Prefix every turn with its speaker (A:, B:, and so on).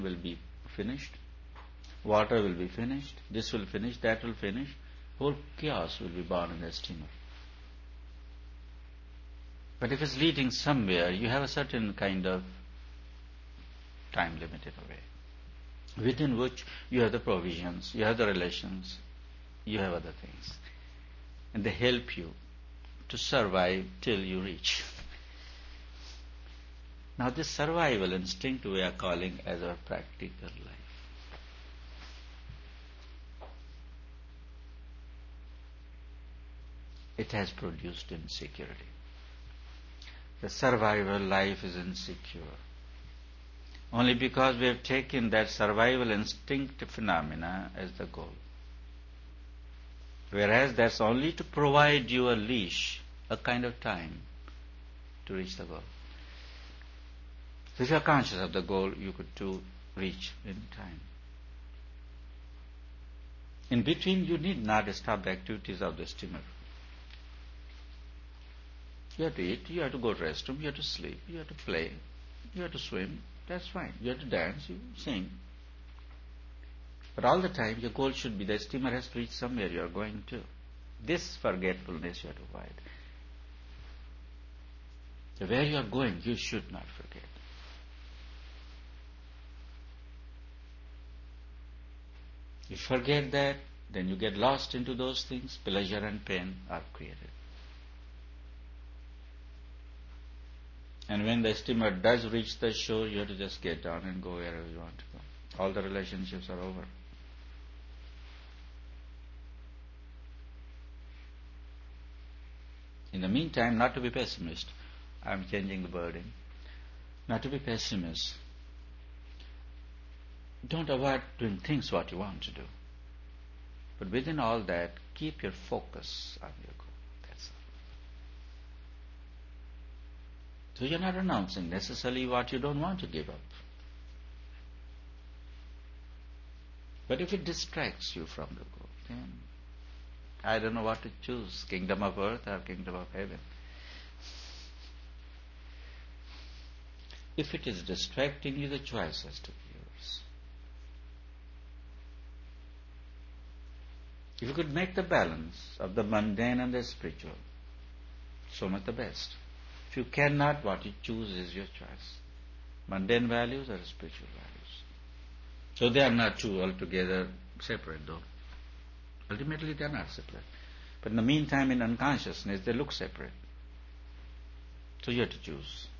A: will be finished, water will be finished, this will finish, that will finish, whole chaos will be born in the steamer. But if it's leading somewhere, you have a certain kind of time limited away, within which you have the provisions, you have the relations, you have other things. And they help you to survive till you reach. Now this survival instinct we are calling as our practical life. It has produced insecurity. The survival life is insecure. Only because we have taken that survival instinct phenomena as the goal. Whereas that's only to provide you a leash, a kind of time to reach the goal. So if you are conscious of the goal, you could too reach in time. In between, you need not stop the activities of the steamer. You have to eat, you have to go to the restroom, you have to sleep, you have to play, you have to swim, that's fine. You have to dance, you sing. But all the time, your goal should be the steamer has to reach somewhere you are going to. This forgetfulness you have to avoid. So where you are going, you should not forget. You forget that, then you get lost into those things, pleasure and pain are created. And when the steamer does reach the shore, you have to just get down and go wherever you want to go. All the relationships are over. In the meantime, not to be pessimist, I am changing the wording. Not to be pessimist. Don't avoid doing things what you want to do. But within all that, keep your focus on your goal. That's all. So you're not announcing necessarily what you don't want to give up. But if it distracts you from the goal, then I don't know what to choose, kingdom of earth or kingdom of heaven. If it is distracting you, the choice has to be yours. If you could make the balance of the mundane and the spiritual, so much the best. If you cannot, what you choose is your choice. Mundane values or spiritual values. So they are not two altogether separate though. Ultimately they are not separate. But in the meantime, in unconsciousness, they look separate. So you have to choose.